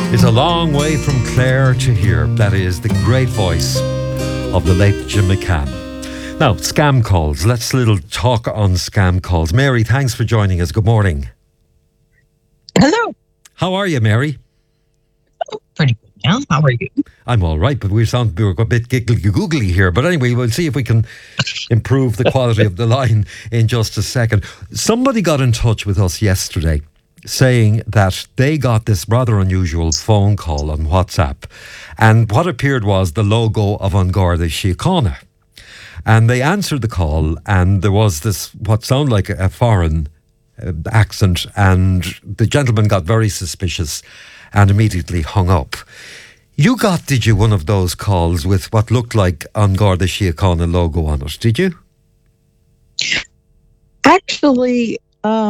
Is a long way from Clare to here. That is the great voice of the late Jim McCann. Now, scam calls. Let's little talk on scam calls. Mary, thanks for joining us. Good morning. Hello. How are you, Mary? Oh, pretty good now. How are you? I'm all right, but we're a bit giggly here. But anyway, we'll see if we can improve the quality of the line in just a second. Somebody got in touch with us yesterday saying that they got this rather unusual phone call on WhatsApp, and what appeared was the logo of An Garda Síochána. And they answered the call, and there was this, what sounded like a foreign accent, and the gentleman got very suspicious and immediately hung up. Did you, one of those calls with what looked like An Garda Síochána logo on it, did you? Actually,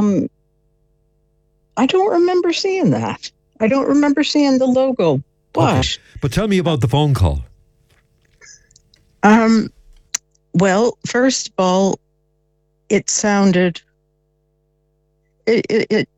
I don't remember seeing that. I don't remember seeing the logo. But, okay. But tell me about the phone call. Well, first of all, it sounded it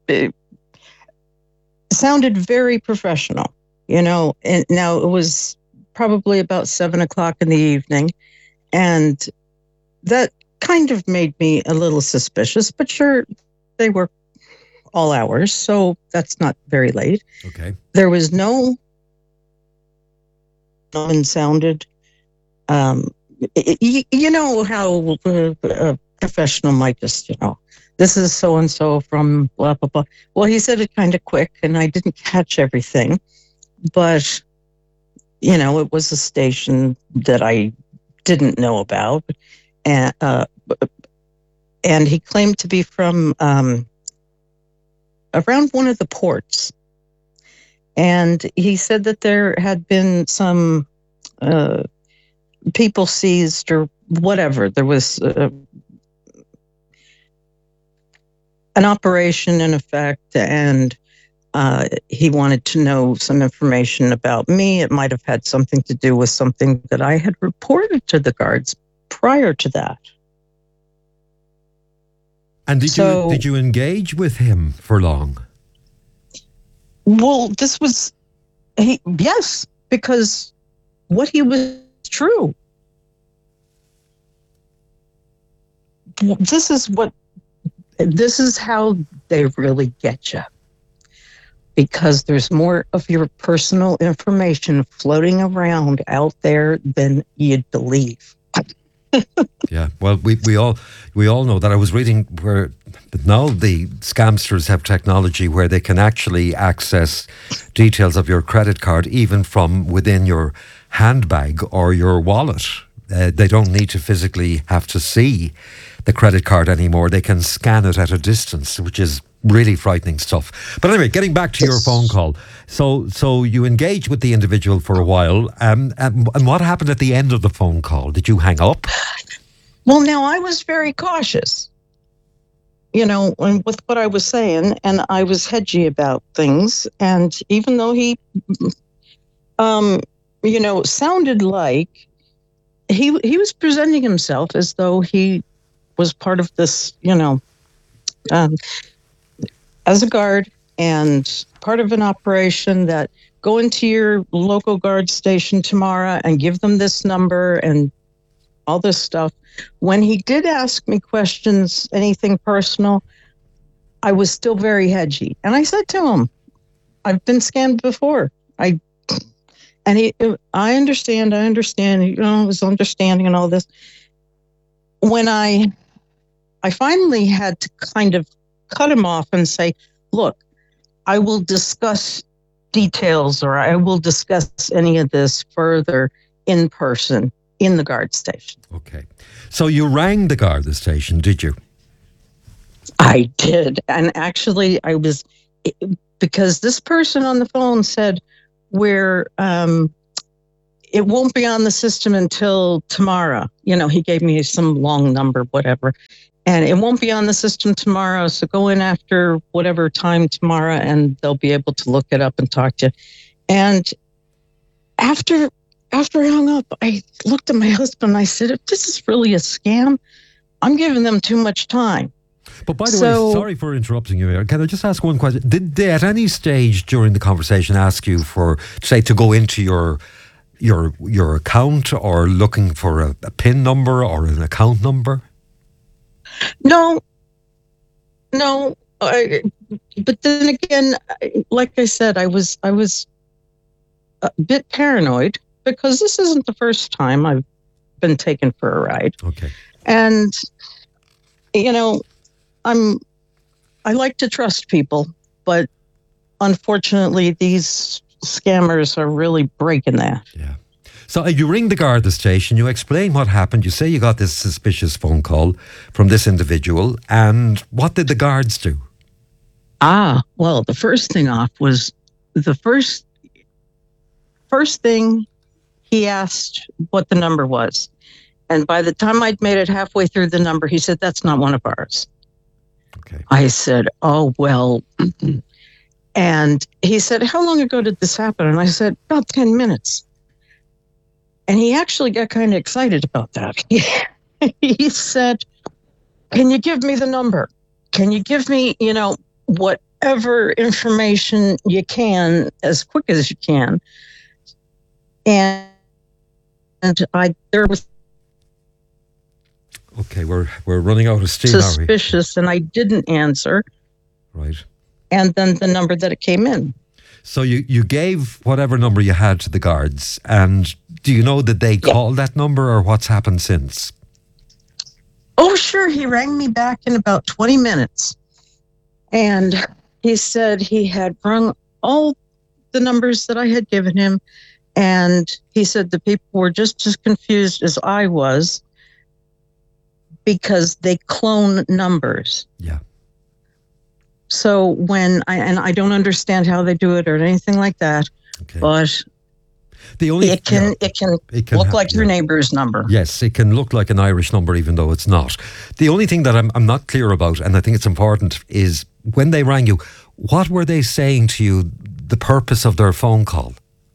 sounded very professional, you know. And now it was probably about 7:00 in the evening, and that kind of made me a little suspicious. But sure, they were all hours, so that's not very late. Okay. There was no one sounded. You know how a professional might just, this is so and so from blah blah blah. Well, he said it kind of quick, and I didn't catch everything, but it was a station that I didn't know about, and he claimed to be from around one of the ports, and he said that there had been some people seized or whatever. There was an operation in effect, and he wanted to know some information about me. It might have had something to do with something that I had reported to the guards prior to that. And did you engage with him for long? Well, yes, because what he was true. This is how they really get you, because there's more of your personal information floating around out there than you'd believe. Yeah, well, we all know that. I was reading where now the scamsters have technology where they can actually access details of your credit card even from within your handbag or your wallet. They don't need to physically have to see the credit card anymore. They can scan it at a distance, which is really frightening stuff. But anyway, getting back to your phone call. So you engaged with the individual for a while. And what happened at the end of the phone call? Did you hang up? Well, now I was very cautious, with what I was saying, and I was hedgy about things. And even though he, sounded like he was presenting himself as though he was part of this, as a guard and part of an operation that go into your local guard station tomorrow and give them this number and all this stuff. When he did ask me questions, anything personal, I was still very hedgy. And I said to him, I've been scammed before. I understand, I was understanding and all this. When I finally had to kind of cut him off and say, look, I will discuss details, or I will discuss any of this further in person in the guard station. Okay. So you rang the Garda station, did you? I did. And actually because this person on the phone said it won't be on the system until tomorrow. He gave me some long number, whatever. And it won't be on the system tomorrow, so go in after whatever time tomorrow, and they'll be able to look it up and talk to you. And after I hung up, I looked at my husband and I said, if this is really a scam, I'm giving them too much time. But by the way, sorry for interrupting you here. Can I just ask one question? Did they at any stage during the conversation ask you for, say, to go into your account or looking for a PIN number or an account number? No. But then again, like I said, I was a bit paranoid because this isn't the first time I've been taken for a ride. Okay. And I like to trust people, but unfortunately these scammers are really breaking that. Yeah. So you ring the Garda station, you explain what happened, you say you got this suspicious phone call from this individual, and what did the guards do? Well, the first thing off was the first thing he asked what the number was. And by the time I'd made it halfway through the number, he said, "That's not one of ours." Okay. I said, "Oh, well." And he said, "How long ago did this happen?" And I said, "About 10 minutes. And he actually got kind of excited about that. He said, "Can you give me the number? Can you give me, whatever information you can as quick as you can?" And there was Okay, we're running out of steam. Suspicious, and I didn't answer. Right. And then the number that it came in. So you gave whatever number you had to the guards, and do you know that they called that number or what's happened since? Oh, sure. He rang me back in about 20 minutes. And he said he had rung all the numbers that I had given him. And he said the people were just as confused as I was because they clone numbers. Yeah. So when I don't understand how they do it or anything like that, but it can look like your neighbor's number. Yes, it can look like an Irish number even though it's not. The only thing that I'm not clear about, and I think it's important, is when they rang you, what were they saying to you, the purpose of their phone call?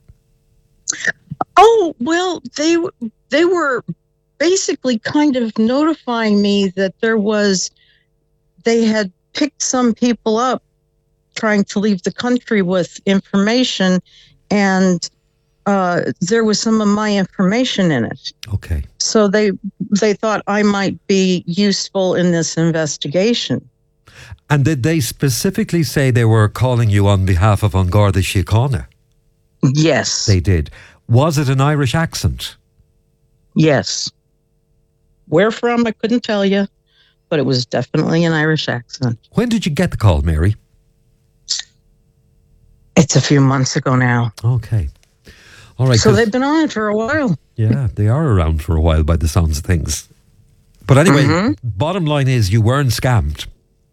Oh, well, they were basically kind of notifying me that they had picked some people up trying to leave the country with information, and there was some of my information in it. Okay. So they thought I might be useful in this investigation. And did they specifically say they were calling you on behalf of An Garda Síochána? Yes. They did. Was it an Irish accent? Yes. Where from, I couldn't tell you, but it was definitely an Irish accent. When did you get the call, Mary? It's a few months ago now. Okay. All right. So they've been on it for a while. Yeah, they are around for a while by the sounds of things. But anyway, bottom line is you weren't scammed.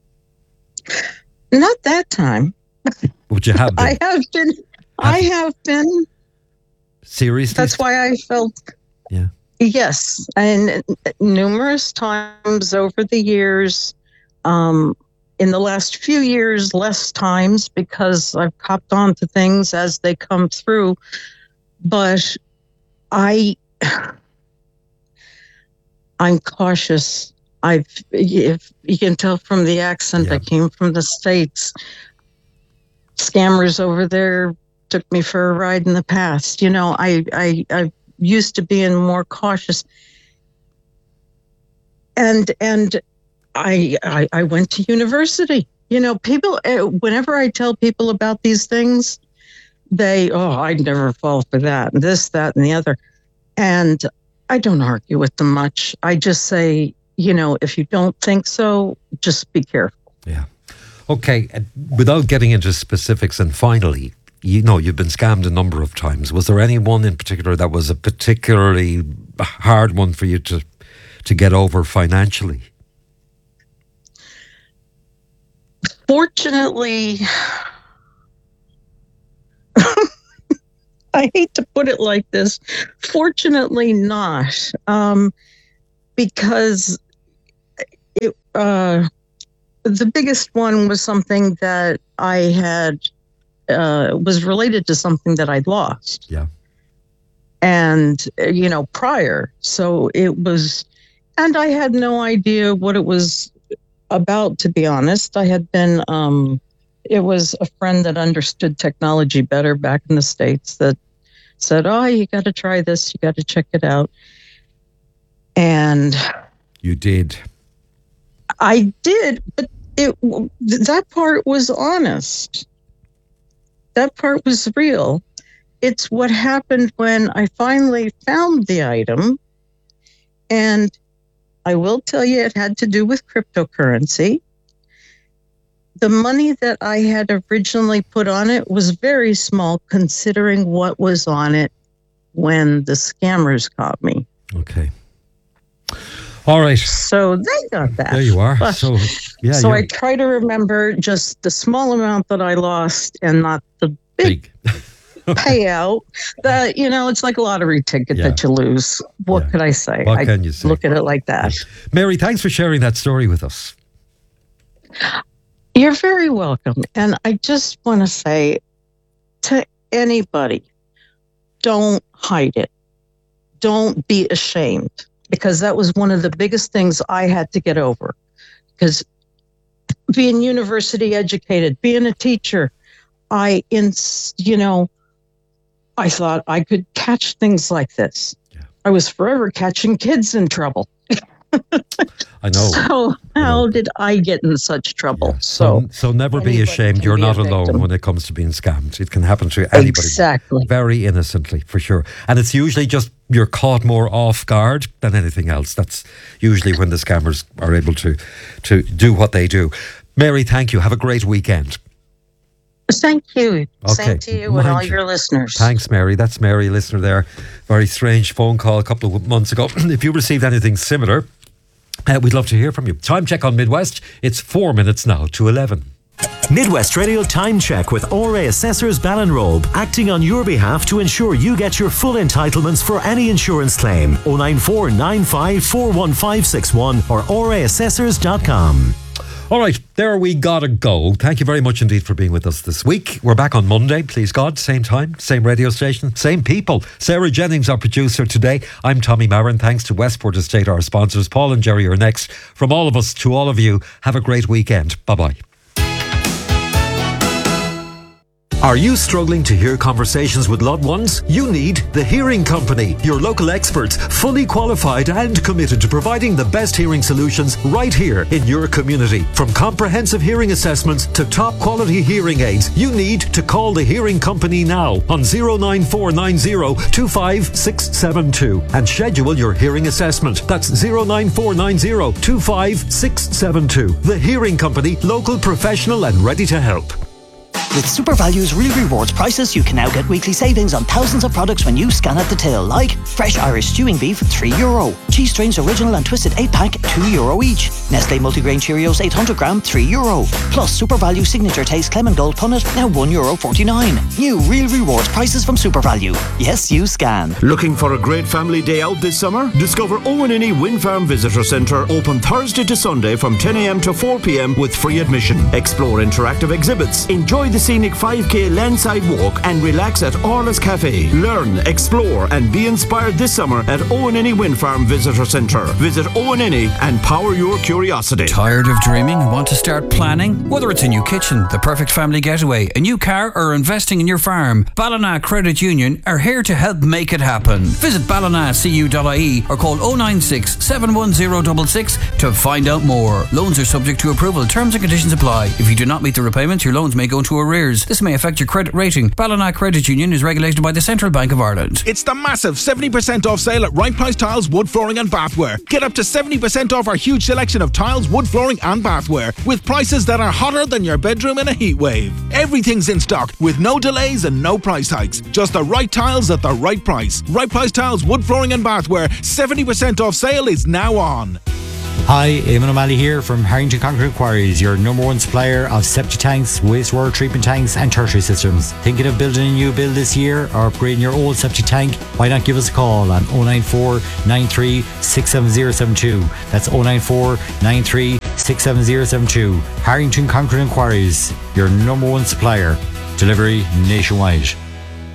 Not that time. But you have been. I have been. Seriously? That's why I felt. Yeah. Yes. And numerous times over the years, in the last few years, less times because I've copped on to things as they come through. But I'm cautious. If you can tell from the accent, I came from the States. Scammers over there took me for a ride in the past. I used to being more cautious. And I went to university. People, whenever I tell people about these things, I'd never fall for that, and this, that, and the other. And I don't argue with them much. I just say, if you don't think so, just be careful. Yeah. Okay. Without getting into specifics, and finally, you've been scammed a number of times. Was there any one in particular that was a particularly hard one for you to get over financially? Fortunately, I hate to put it like this. Fortunately not, because the biggest one was something that I had was related to something that I'd lost. Yeah. And, prior. So it was, and I had no idea what it was about to be honest. I had been, it was a friend that understood technology better back in the States that said, oh, you got to try this. You got to check it out. And you did. I did, but that part was honest. That part was real. It's what happened when I finally found the item. And I will tell you, it had to do with cryptocurrency. The money that I had originally put on it was very small considering what was on it when the scammers caught me. Okay. All right. So they got that. There you are. But, so I try to remember just the small amount that I lost and not the big. Payout. That, it's like a lottery ticket that you lose. What could I say? What can you say? Look at it like that. Mary, thanks for sharing that story with us. You're very welcome. And I just want to say to anybody, don't hide it. Don't be ashamed. Because that was one of the biggest things I had to get over. Because being university educated, being a teacher, I thought I could catch things like this. Yeah. I was forever catching kids in trouble. I know. So how did I get in such trouble? Yeah. So never be ashamed. You're not alone when it comes to being scammed. It can happen to anybody. Exactly. Very innocently, for sure. And it's usually just you're caught more off guard than anything else. That's usually when the scammers are able to do what they do. Mary, thank you. Have a great weekend. Thank you. Okay. Same to you and all your listeners. Thanks, Mary. That's Mary, listener there. Very strange phone call a couple of months ago. If you received anything similar, we'd love to hear from you. Time check on Midwest. It's 4 minutes now to 11. Midwest Radio Time Check with RA Assessors Ballinrobe, acting on your behalf to ensure you get your full entitlements for any insurance claim. 094 95 41561 or raassessors.com. All right, there we gotta go. Thank you very much indeed for being with us this week. We're back on Monday, please God. Same time, same radio station, same people. Sarah Jennings, our producer today. I'm Tommy Marin. Thanks to Westport Estate, our sponsors. Paul and Jerry are next. From all of us to all of you, have a great weekend. Bye-bye. Are you struggling to hear conversations with loved ones? You need The Hearing Company, your local experts, fully qualified and committed to providing the best hearing solutions right here in your community. From comprehensive hearing assessments to top quality hearing aids, you need to call The Hearing Company now on 09490 25672 and schedule your hearing assessment. That's 09490 25672. The Hearing Company, local, professional and ready to help. With SuperValue's Real Rewards prices, you can now get weekly savings on thousands of products when you scan at the till, like fresh Irish stewing beef, €3. Cheese Strains Original and Twisted 8-pack, €2 each. Nestle Multigrain Cheerios 800 gram, €3. Plus SuperValue Signature Taste Clement Gold Punnet, now €1.49. New Real Rewards prices from SuperValue. Yes, you scan. Looking for a great family day out this summer? Discover Owenini Wind Farm Visitor Centre, open Thursday to Sunday from 10 a.m. to 4 p.m. with free admission. Explore interactive exhibits. Enjoy the scenic 5k landside walk and relax at Orla's Cafe. Learn, explore and be inspired this summer at Owenini Wind Farm Visitor Centre. Visit Owenini and power your curiosity. Tired of dreaming and want to start planning? Whether it's a new kitchen, the perfect family getaway, a new car or investing in your farm, Ballina Credit Union are here to help make it happen. Visit ballinacu.ie or call 096 71066 to find out more. Loans are subject to approval. Terms and conditions apply. If you do not meet the repayments, your loans may go into arrears. This may affect your credit rating. Ballina Credit Union is regulated by the Central Bank of Ireland. It's the massive 70% off sale at Right Price Tiles, Wood Flooring and Bathware. Get up to 70% off our huge selection of tiles, wood flooring and bathware with prices that are hotter than your bedroom in a heat wave. Everything's in stock with no delays and no price hikes. Just the right tiles at the right price. Right Price Tiles, Wood Flooring and Bathware. 70% off sale is now on. Hi, Eamon O'Malley here from Harrington Concrete Quarries, your number one supplier of septic tanks, wastewater treatment tanks and tertiary systems. Thinking of building a new build this year or upgrading your old septic tank? Why not give us a call on 094 93 67072. That's 094 93 67072. Harrington Concrete Quarries, your number one supplier. Delivery nationwide.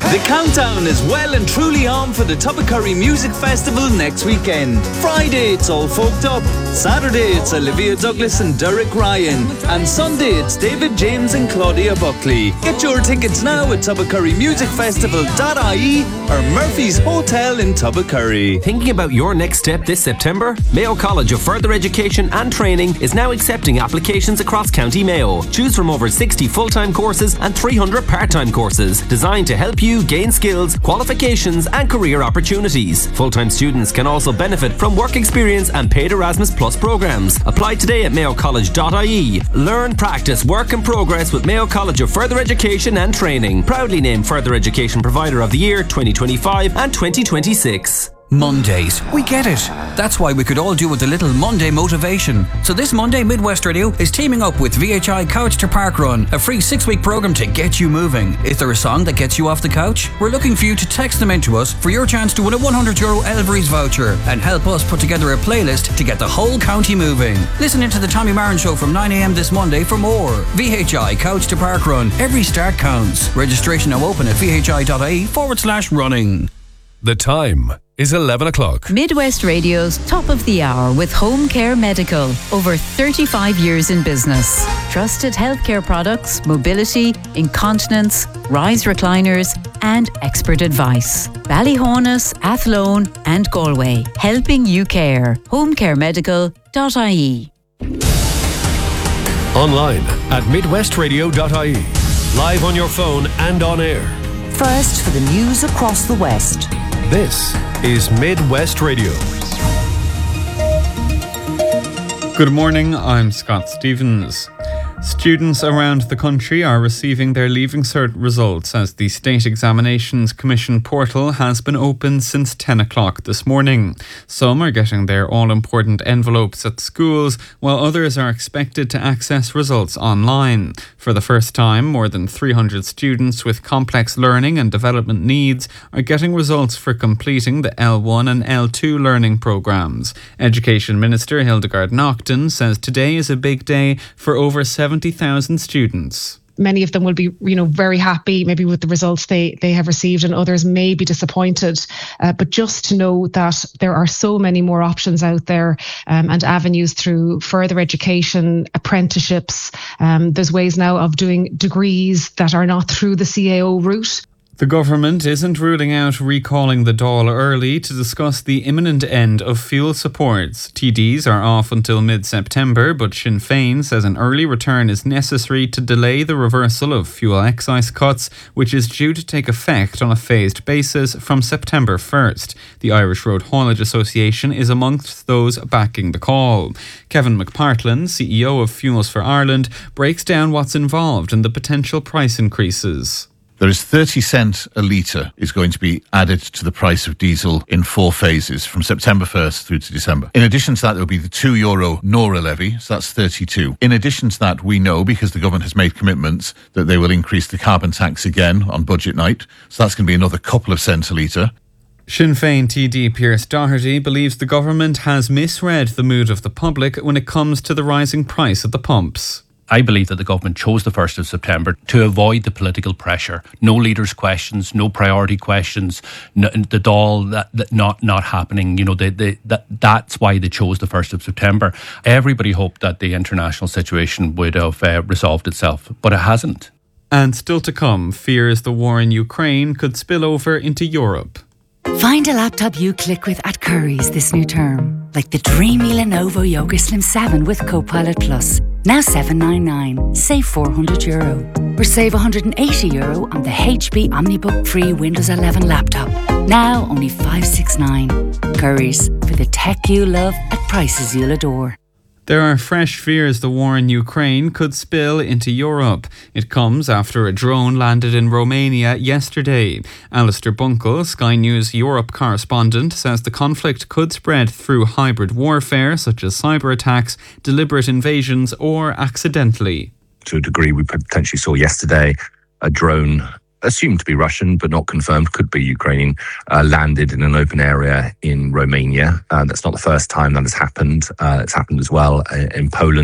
The countdown is well and truly on for the Tubbercurry Music Festival next weekend. Friday it's All Folked Up, Saturday it's Olivia Douglas and Derek Ryan, and Sunday it's David James and Claudia Buckley. Get your tickets now at tubbercurrymusicfestival.ie or Murphy's Hotel in Tubbercurry. Thinking about your next step this September? Mayo College of Further Education and Training is now accepting applications across County Mayo. Choose from over 60 full-time courses and 300 part-time courses designed to help you gain skills, qualifications and career opportunities. Full-time students can also benefit from work experience and paid Erasmus Plus programs. Apply today at mayocollege.ie. Learn, practice, work and progress with Mayo College of Further Education and Training. Proudly named Further Education Provider of the Year 2025 and 2026. Mondays. We get it. That's why we could all do with a little Monday motivation. So this Monday, Midwest Radio is teaming up with VHI Couch to Park Run, a free 6-week program to get you moving. Is there a song that gets you off the couch? We're looking for you to text them into us for your chance to win a €100 Elvery's voucher and help us put together a playlist to get the whole county moving. Listen into the Tommy Marin Show from 9 a.m. this Monday for more. VHI Couch to Park Run. Every start counts. Registration now open at vhi.ie/running. The time is 11 o'clock. Midwest Radio's Top of the Hour with Home Care Medical. Over 35 years in business. Trusted healthcare products, mobility, incontinence, rise recliners and expert advice. Ballyhonus, Athlone and Galway. Helping you care. homecaremedical.ie. Online at midwestradio.ie. Live on your phone and on air. First for the news across the West. This is Midwest Radio. Good morning, I'm Scott Stevens. Students around the country are receiving their Leaving Cert results as the State Examinations Commission portal has been open since 10 o'clock this morning. Some are getting their all-important envelopes at schools, while others are expected to access results online. For the first time, more than 300 students with complex learning and development needs are getting results for completing the L1 and L2 learning programmes. Education Minister Hildegard Naughton says today is a big day for over 70,000 students. Many of them will be, very happy maybe with the results they have received, and others may be disappointed. But just to know that there are so many more options out there and avenues through further education, apprenticeships. There's ways now of doing degrees that are not through the CAO route. The government isn't ruling out recalling the Dáil early to discuss the imminent end of fuel supports. TDs are off until mid-September, but Sinn Féin says an early return is necessary to delay the reversal of fuel excise cuts, which is due to take effect on a phased basis from September 1st. The Irish Road Haulage Association is amongst those backing the call. Kevin McPartland, CEO of Fuels for Ireland, breaks down what's involved in the potential price increases. There is 30 cents a litre is going to be added to the price of diesel in 4 phases from September 1st through to December. In addition to that, there will be the €2 NORA levy, so that's 32. In addition to that, we know, because the government has made commitments, that they will increase the carbon tax again on budget night, so that's going to be another couple of cents a litre. Sinn Féin TD Pierce Doherty believes the government has misread the mood of the public when it comes to the rising price at the pumps. I believe that the government chose the 1st of September to avoid the political pressure. No leaders' questions, no priority questions, the Dáil that not happening. That's why they chose the 1st of September. Everybody hoped that the international situation would have resolved itself, but it hasn't. And still to come, fears the war in Ukraine could spill over into Europe. Find a laptop you click with at Currys this new term, like the dreamy Lenovo Yoga Slim 7 with Copilot Plus. Now $799, save €400. Or save €180 on the HP OmniBook Free Windows 11 laptop. Now only $569. Currys, for the tech you love at prices you'll adore. There are fresh fears the war in Ukraine could spill into Europe. It comes after a drone landed in Romania yesterday. Alistair Bunkle, Sky News Europe correspondent, says the conflict could spread through hybrid warfare such as cyber attacks, deliberate invasions or accidentally. To a degree, we potentially saw yesterday a drone assumed to be Russian, but not confirmed, could be Ukrainian, landed in an open area in Romania. That's not the first time that has happened. It's happened as well in Poland.